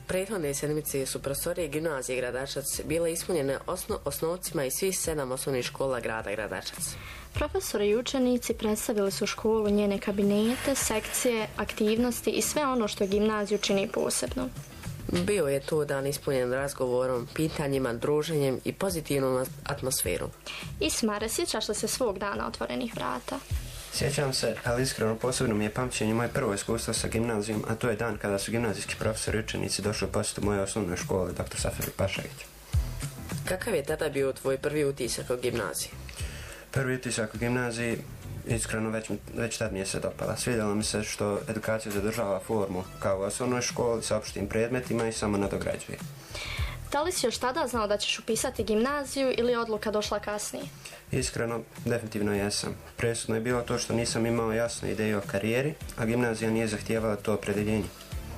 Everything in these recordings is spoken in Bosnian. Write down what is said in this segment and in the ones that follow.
Prethodne sedmice su prostorije gimnazije Gradačac bile ispunjene osnovcima iz svih 7 osnovnih škola grada Gradačac. Profesori i učenici predstavili su školu, njene kabinete, sekcije, aktivnosti i sve ono što gimnaziju čini posebno. Bio je to dan ispunjen razgovorom, pitanjima, druženjem i pozitivnom atmosferom. Ismare, sjećaš li se svog dana otvorenih vrata? Sjećam se, ali iskreno posebno mi je pamćenje moje prvo iskustvo sa gimnazijom, a to je dan kada su gimnazijski profesori i učenici došli u posjetu moje osnovne škole, dr. Safir Pašević. Kakav je tada bio tvoj prvi utisak o gimnaziji? Prvi utisak o gimnaziji, iskreno već tad mi je se dopala. Svidjelo mi se što edukacija zadržava formu kao u osnovnoj školi sa opštim predmetima i samo nadograđuje. Da li si još tada znao da ćeš upisati gimnaziju ili je odluka došla kasnije? Iskreno, definitivno jesam. Presudno je bilo to što nisam imao jasnu ideju o karijeri, a gimnazija nije zahtijevala to opredjeljenje.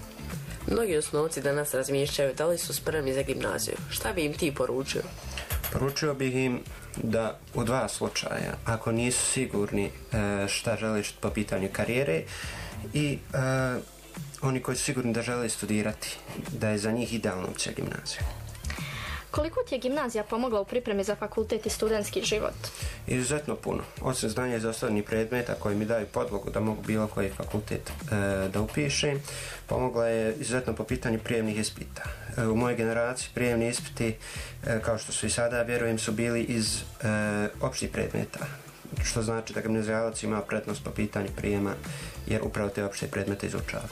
Mnogi osnovci danas razmišljaju da li su spremni za gimnaziju. Šta bi im ti poručio? Poručio bih im da u 2 slučaja, ako nisu sigurni šta žele po pitanju karijere i oni koji su sigurni da žele studirati, da je za njih idealna opcija gimnazija. Koliko ti je gimnazija pomogla u pripremi za fakultet i studentski život? Izuzetno puno. Osim znanja iz osnovnih predmeta koji mi daju podlogu da mogu bilo koji fakultet da upišem, pomogla je izuzetno po pitanju prijemnih ispita. U mojoj generaciji prijemni ispiti, kao što su i sada, vjerujem, su bili iz opštih predmeta, što znači da gimnazijalac ima prednost po pitanju prijema jer upravo te opšte predmete izučava.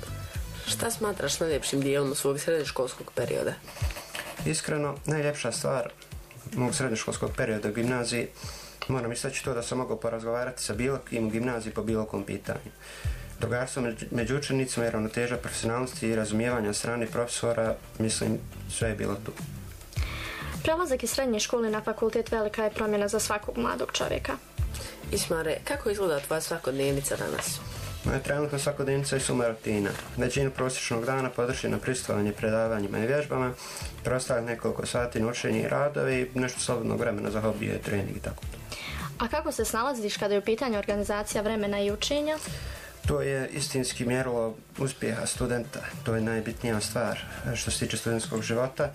Šta smatraš najljepšim dijelom svog srednjoškolskog perioda? Iskreno, najljepša stvar mog srednjoškolskog perioda u gimnaziji, moram istaći to da sam mogao porazgovarati sa bilo kim u gimnaziji po bilo kom pitanju. Drugarstvo među učenicima i ravnoteža profesionalnosti i razumijevanja strane profesora, mislim, sve je bilo tu. Prelazak iz srednje škole na fakultet velika je promjena za svakog mladog čovjeka. Ismare, kako izgleda tvoja svakodnevnica danas? Moja trenutna svakodnevnica je suma rutina. Većinu prosječnog dana podrži na prisustvovanje predavanjima i vježbama, preostalih nekoliko sati na učenje i radove i nešto slobodnog vremena za hobije, trening i tako. A kako se snalaziš kada je u pitanju organizacija vremena i učenja? To je istinski mjerilo uspjeha studenta. To je najbitnija stvar što se tiče studentskog života.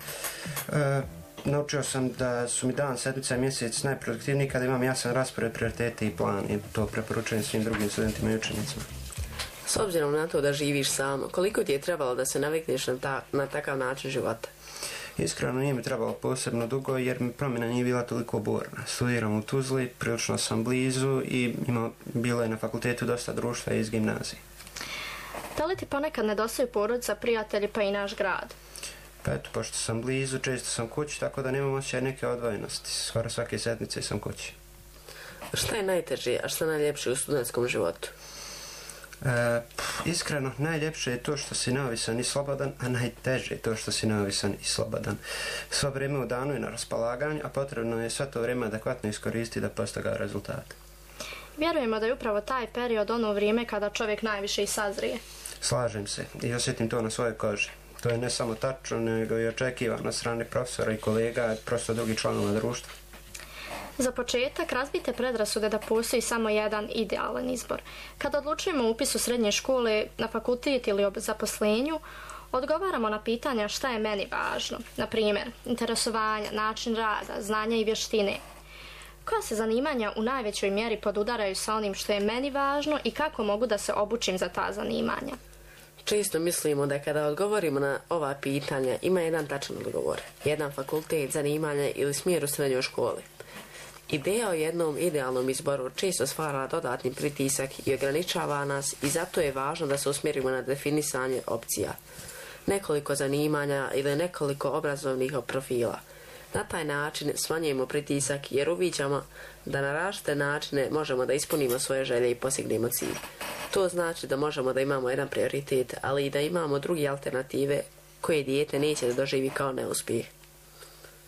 Naučio sam da su mi dan, sedmica i mjesec najproduktivniji kada imam jasan raspored, prioritete i plan i to preporučujem svim drugim studentima i učenicima. S obzirom na to da živiš sam, koliko ti je trebalo da se navikneš na takav način života? Iskreno nije mi trebalo posebno dugo jer mi promjena nije bila toliko burna. Studiram u Tuzli, prilično sam blizu i bilo je na fakultetu dosta društva iz gimnazije. Da li ti ponekad nedostaju porodica, prijatelji pa i naš grad? Pa eto, pošto sam blizu, često sam kući, tako da nemam osjećaj neke odvojenosti. Skoro svake sedmice sam kući. Šta je najteže, a šta najljepše u studentskom životu? Iskreno, najljepše je to što si neovisan i slobodan, a najteže je to što si neovisan i slobodan. Svo vrijeme u danu je na raspolaganju, a potrebno je sve to vrijeme adekvatno iskoristiti da postigne rezultate. Vjerujemo da je upravo taj period ono vrijeme kada čovjek najviše i sazrije. Slažem se i osjetim to na svojoj koži. To je ne samo tačno, nego i očekivano od strane profesora i kolega, prosto drugih članova društva. Za početak, razbijte predrasude da postoji samo jedan idealan izbor. Kada odlučujemo o upisu srednje škole na fakultet ili o zaposlenju, odgovaramo na pitanja šta je meni važno. Na primjer, interesovanja, način rada, znanja i vještine. Koja se zanimanja u najvećoj mjeri podudaraju sa onim što je meni važno i kako mogu da se obučim za ta zanimanja? Često mislimo da kada odgovorimo na ova pitanja ima jedan tačan odgovor. Jedan fakultet, zanimanje ili smjer u srednjoj školi. Ideja o jednom idealnom izboru često stvara dodatni pritisak i ograničava nas i zato je važno da se usmjerimo na definisanje opcija. Nekoliko zanimanja ili nekoliko obrazovnih profila. Na taj način smanjujemo pritisak jer uviđamo da na različite načine možemo da ispunimo svoje želje i postignemo cilj. To znači da možemo da imamo jedan prioritet, ali i da imamo druge alternative koje dijete neće da doživi kao neuspjeh.